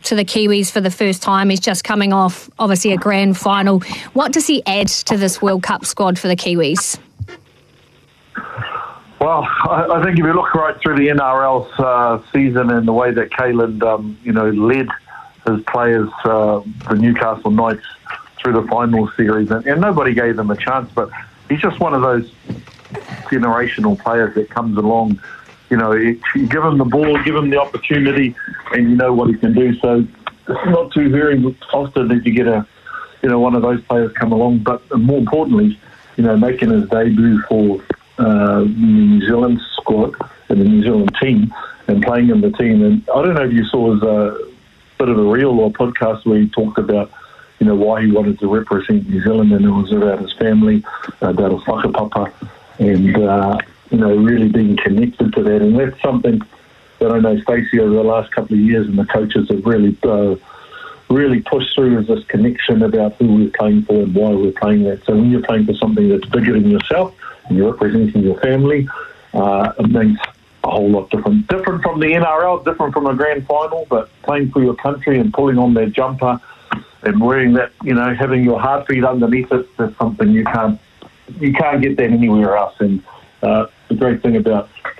to the Kiwis for the first time. He's just coming off, obviously, a grand final. What does he add to this World Cup squad for the Kiwis? Well, I think if you look right through the NRL season and the way that Caelan, led his players, the Newcastle Knights, through the final series, and nobody gave them a chance, but he's just one of those generational players that comes along. You give him the ball, give him the opportunity, and you know what he can do. So it's not too very often that you get one of those players come along. But more importantly, making his debut for the New Zealand squad and the New Zealand team and playing in the team. And I don't know if you saw his bit of a reel or podcast where he talked about why he wanted to represent New Zealand, and it was about his family, about his whakapapa, and really being connected to that. And that's something that I know Stacey over the last couple of years and the coaches have really pushed through, is this connection about who we're playing for and why we're playing that. So when you're playing for something that's bigger than yourself and you're representing your family, it means a whole lot different. Different from the NRL, different from a grand final, but playing for your country and pulling on that jumper and wearing that, having your heartbeat underneath it, that's something you can't get that anywhere else. And the great thing about